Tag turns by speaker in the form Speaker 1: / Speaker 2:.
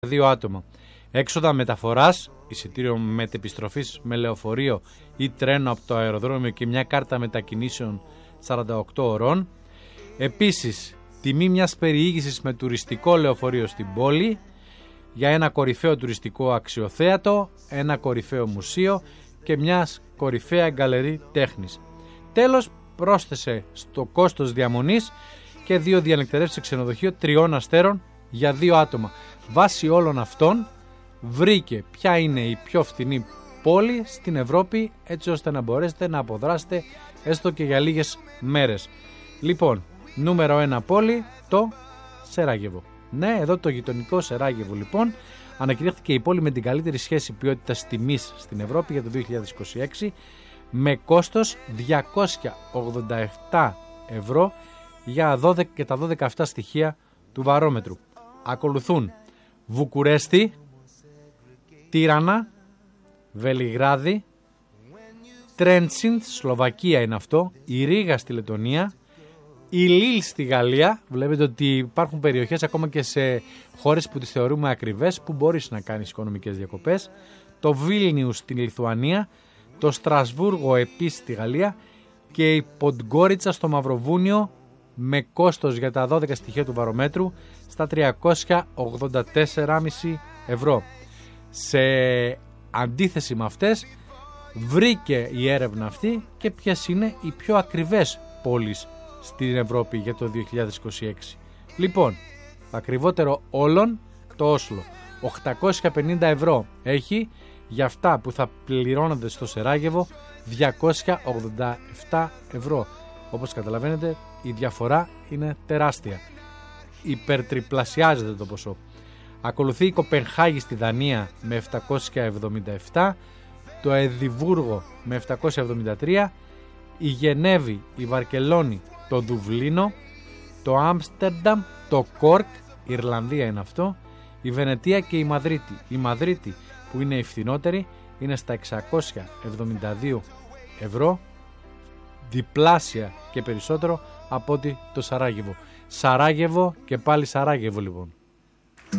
Speaker 1: 2 άτομα. Έξοδα μεταφοράς, εισιτήριο μετεπιστροφής με λεωφορείο ή τρένο από το αεροδρόμιο και μια κάρτα μετακινήσεων 48 ωρών. Επίσης, τιμή μιας περιήγησης με τουριστικό λεωφορείο στην πόλη για ένα κορυφαίο τουριστικό αξιοθέατο, ένα κορυφαίο μουσείο και μια κορυφαία γκαλερί τέχνης. Τέλος, πρόσθεσε στο κόστος διαμονής και 2 διανυκτερεύσεις σε ξενοδοχείο 3 αστέρων για 2 άτομα. Βάσει όλων αυτών βρήκε ποια είναι η πιο φθηνή πόλη στην Ευρώπη, έτσι ώστε να μπορέσετε να αποδράσετε έστω και για λίγες μέρες. Λοιπόν, νούμερο 1 πόλη, το Σεράγεβο. Ναι, εδώ το γειτονικό Σεράγεβο λοιπόν ανακηρύχθηκε η πόλη με την καλύτερη σχέση ποιότητας τιμής στην Ευρώπη για το 2026 με κόστος 287 ευρώ για 12 και τα 12 αυτά στοιχεία του βαρόμετρου. Ακολουθούν Βουκουρέστι, Τύρανα, Βελιγράδι, Τρέντσιν, Σλοβακία είναι αυτό, η Ρήγα στη Λετωνία, η Λίλ στη Γαλλία. Βλέπετε ότι υπάρχουν περιοχές ακόμα και σε χώρες που τις θεωρούμε ακριβές που μπορείς να κάνεις οικονομικές διακοπές. Το Βίλνιους στην Λιθουανία, το Στρασβούργο επίσης στη Γαλλία και η Ποντγκόριτσα στο Μαυροβούνιο με κόστος για τα 12 στοιχεία του βαρομέτρου στα 384,5 ευρώ. Σε αντίθεση με αυτές βρήκε η έρευνα αυτή και ποιες είναι οι πιο ακριβές πόλεις στην Ευρώπη για το 2026. Λοιπόν, ακριβότερο όλων το Όσλο. 850 ευρώ έχει για αυτά που θα πληρώνονται στο Σεράγεβο, 287 ευρώ. Όπως καταλαβαίνετε η διαφορά είναι τεράστια. Υπερτριπλασιάζεται το ποσό. Ακολουθεί η Κοπενχάγη στη Δανία με 777, το Εδιμβούργο με 773, η Γενέβη, η Βαρκελόνη, το Δουβλίνο, το Άμστερνταμ, το Κόρκ, Ιρλανδία είναι αυτό, η Βενετία και η Μαδρίτη. Η Μαδρίτη που είναι η φθηνότερη είναι στα 672 ευρώ, διπλάσια και περισσότερο από ότι το Σαράγεβο. Σαράγεβο και πάλι Σαράγεβο λοιπόν.